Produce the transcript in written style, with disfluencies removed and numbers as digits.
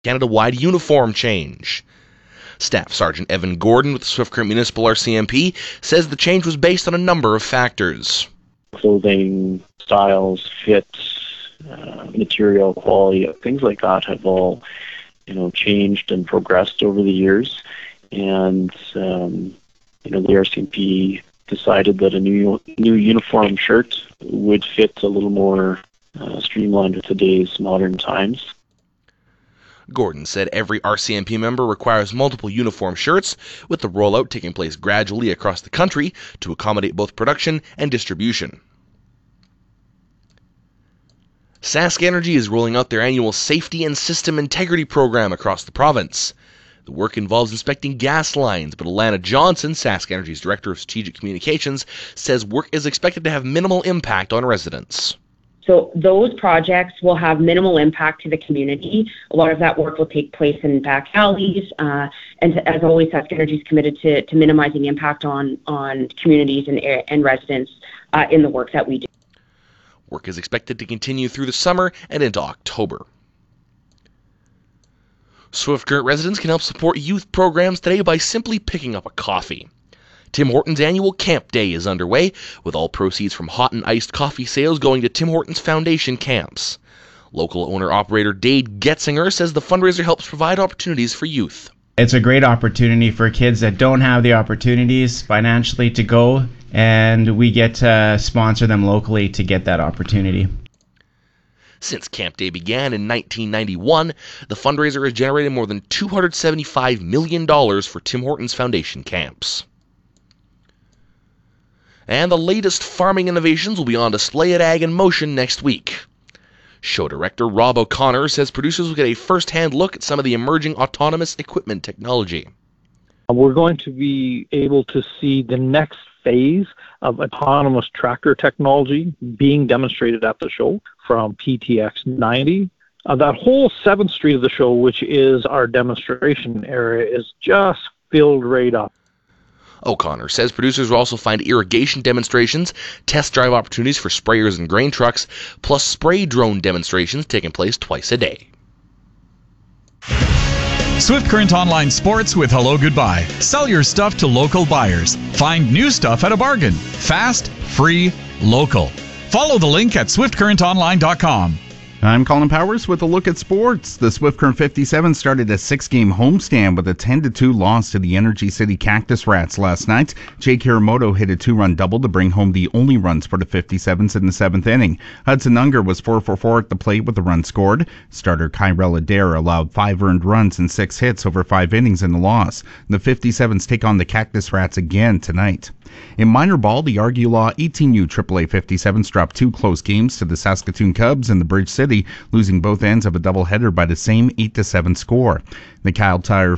Canada-wide uniform change. Staff Sergeant Evan Gordon with the Swift Current Municipal RCMP says the change was based on a number of factors. Clothing, styles, fits, material quality, things like that have all, changed and progressed over the years. And, the RCMP decided that a new uniform shirt would fit a little more streamlined with today's modern times. Gordon said every RCMP member requires multiple uniform shirts, with the rollout taking place gradually across the country to accommodate both production and distribution. Sask Energy is rolling out their annual Safety and System Integrity program across the province. The work involves inspecting gas lines, but Alana Johnson, Sask Energy's Director of Strategic Communications, says work is expected to have minimal impact on residents. So those projects will have minimal impact to the community. A lot of that work will take place in back alleys, and as always, Sask Energy is committed to minimizing impact on communities and residents in the work that we do. Work is expected to continue through the summer and into October. Swift Current residents can help support youth programs today by simply picking up a coffee. Tim Hortons annual Camp Day is underway, with all proceeds from hot and iced coffee sales going to Tim Hortons Foundation camps. Local owner-operator Dade Getzinger says the fundraiser helps provide opportunities for youth. It's a great opportunity for kids that don't have the opportunities financially to go, and we get to sponsor them locally to get that opportunity. Since Camp Day began in 1991, the fundraiser has generated more than $275 million for Tim Hortons Foundation camps. And the latest farming innovations will be on display at Ag in Motion next week. Show director Rob O'Connor says producers will get a first-hand look at some of the emerging autonomous equipment technology. We're going to be able to see the next phase of autonomous tractor technology being demonstrated at the show from PTX 90. That whole 7th Street of the show, which is our demonstration area, is just filled right up. O'Connor says producers will also find irrigation demonstrations, test drive opportunities for sprayers and grain trucks, plus spray drone demonstrations taking place twice a day. Swift Current Online Sports with Hello Goodbye. Sell your stuff to local buyers. Find new stuff at a bargain. Fast, free, local. Follow the link at swiftcurrentonline.com. I'm Colin Powers with a look at sports. The Swift Current 57 started a 6-game homestand with a 10-2 loss to the Energy City Cactus Rats last night. Jake Hiramoto hit a 2-run double to bring home the only runs for the 57s in the 7th inning. Hudson Unger was 4 for 4 at the plate with a run scored. Starter Kyrell Adair allowed 5 earned runs and 6 hits over 5 innings in the loss. The 57s take on the Cactus Rats again tonight. In minor ball, the Argulaw 18U AAA 57s dropped 2 close games to the Saskatoon Cubs in the Bridge City, losing both ends of a doubleheader by the same 8-7 score. The Kyle Tire